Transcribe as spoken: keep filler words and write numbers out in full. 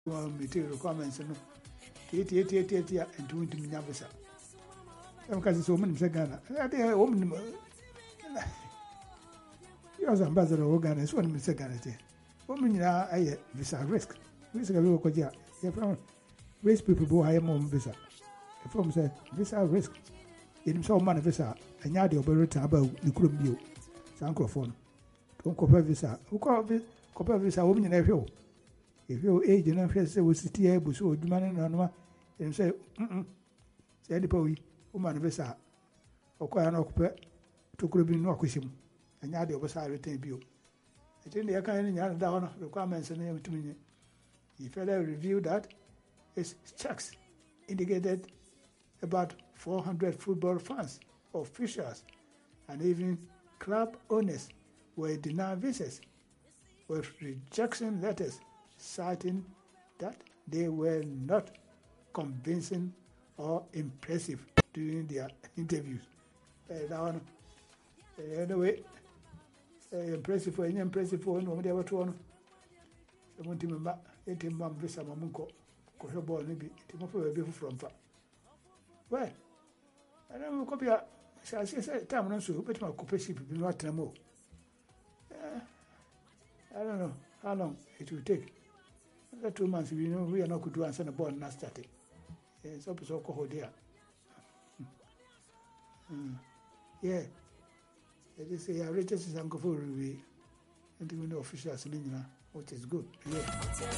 material requirements no eighty eighty eighty eighty and twenty million visa. Some cases woman in Ghana. I think a woman. You are ambassador of Ghana, so I'm Mister Ghana. Women are a visa risk. Risk of your Kodia. You're from race people who hire more visa. The firm said visa risk. In himself, man visa, and yard of Beretta about the Columbia. Sancophone. Don't compare visa. Who call compare visa woman in every. If your age and affairs was city able so demanding on one and say, mm say the boy, woman visa, or quite an occupant to could be no question, and yard of a retain view. I think they are kind of down requirements and name to me. If I review that, its checks indicated about four hundred football fans, officials, and even club owners were denied visas with rejection letters, citing that they were not convincing or impressive during their interviews. Uh, that one, uh, anyway, uh, impressive for any impressive for no matter what one. I want to remember eighteen months visa mamunko kohe ball maybe timopo will be from far. Well, I don't know copy. I say time no so, but my occupation be not more. I don't know how long it will take. After two months, we know we are not going to answer the ball and not starting. It's up to so there. Yeah. They say, I read this is uncle for review. And we know officials in England, which is good. Yeah.